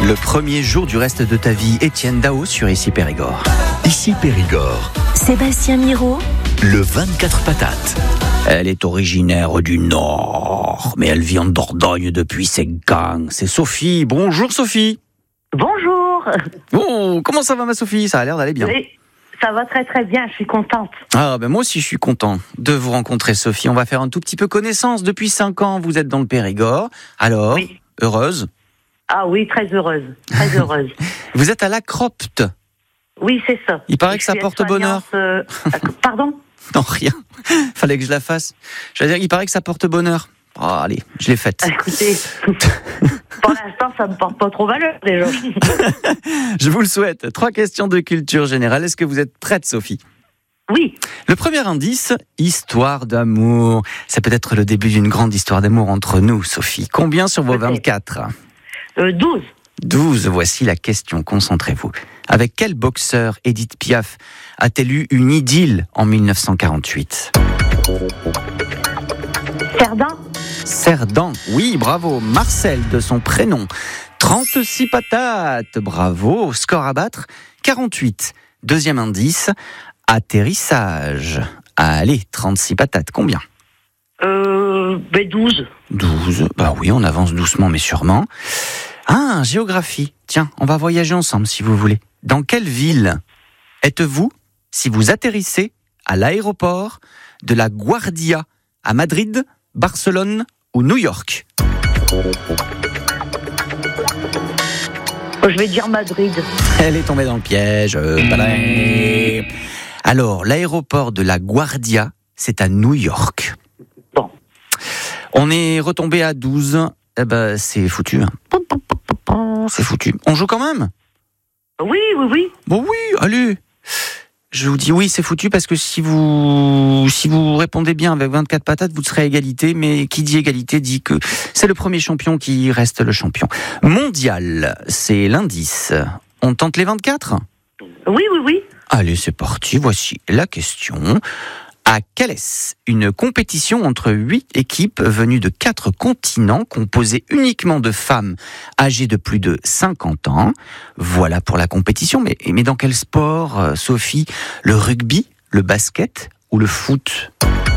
Le premier jour du reste de ta vie, Étienne Dao sur Ici Périgord. Ici Périgord, Sébastien Miro, le 24 patates. Elle est originaire du Nord, mais elle vit en Dordogne depuis ses gangs. C'est Sophie. Bonjour Sophie. Bonjour. Oh, comment ça va ma Sophie? Ça a l'air d'aller bien. Oui, ça va très très bien, je suis contente. Ah ben moi aussi je suis content de vous rencontrer Sophie. On va faire un tout petit peu connaissance. Depuis 5 ans, vous êtes dans le Périgord. Alors, Oui. heureuse? Ah oui, très heureuse, très heureuse. Vous êtes à la Cropte. Oui, c'est ça. Il paraît que ça Je suis porte bonheur. Pardon? Non, rien. Fallait que je la fasse. Je veux dire, il paraît que ça porte bonheur. Oh, allez, je l'ai faite. Écoutez, pour l'instant, ça me porte pas trop valeur déjà. Je vous le souhaite. 3 questions de culture générale. Est-ce que vous êtes prête, Sophie? Oui, Le premier indice, histoire d'amour. C'est peut-être le début d'une grande histoire d'amour entre nous, Sophie. Combien sur vos Peut-être. 24? 12. 12, voici la question, concentrez-vous. Avec quel boxeur Édith Piaf a-t-elle eu une idylle en 1948? Cerdan? Cerdan, oui, bravo. Marcel de son prénom. 36 patates, bravo. Score à battre, 48. Deuxième indice, atterrissage. Allez, 36 patates, combien? 12. 12, bah oui, on avance doucement mais sûrement. Ah, géographie. Tiens, on va voyager ensemble si vous voulez. Dans quelle ville êtes-vous si vous atterrissez à l'aéroport de la Guardia à Madrid, Barcelone ou New York? Je vais dire Madrid. Elle est tombée dans le piège. Tadam. Alors, l'aéroport de la Guardia, c'est à New York. Bon. On est retombé à 12. Eh ben, c'est foutu. Hein. C'est foutu. On joue quand même? Oui. Bon oui, allez. Je vous dis oui, c'est foutu parce que si vous répondez bien avec 24 patates, vous serez à égalité. Mais qui dit égalité dit que c'est le premier champion qui reste le champion. Mondial, c'est l'indice. On tente les 24? Oui. Allez, c'est parti. Voici la question. À Calais, une compétition entre 8 équipes venues de 4 continents, composées uniquement de femmes âgées de plus de 50 ans. Voilà pour la compétition. Mais dans quel sport, Sophie? Le rugby, le basket ou le foot?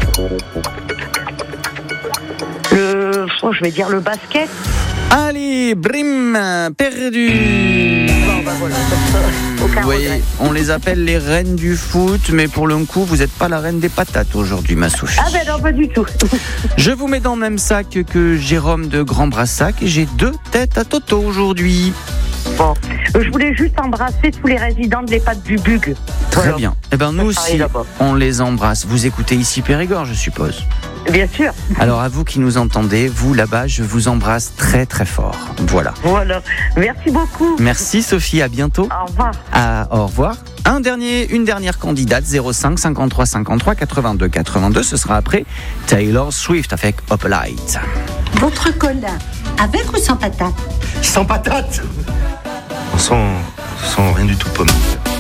Je vais dire le basket. Allez, brim, perdu. Bon, bah voilà, comme ça, aucun Vous voyez, regret. on les appelle les reines du foot, mais pour le coup, vous n'êtes pas la reine des patates aujourd'hui, ma Sophie. Ah ben non, pas du tout. Je vous mets dans le même sac que Jérôme de Grand Brassac et j'ai 2 têtes à Toto aujourd'hui. Bon, je voulais juste embrasser tous les résidents de l'EHPAD du Bug. Très Voilà. bien. Eh ben nous Ça travaille aussi, là-bas. on les embrasse. Vous écoutez Ici Périgord, je suppose. Bien sûr. Alors à vous qui nous entendez, vous là-bas, je vous embrasse très très fort. Voilà. Voilà. Merci beaucoup. Merci Sophie, à bientôt. Au revoir. Au revoir. Une dernière candidate, 05 53 53 82 82. Ce sera après Taylor Swift avec Up Light. votre colin, avec ou sans patate? Sans patates. On sent rien du tout pomme.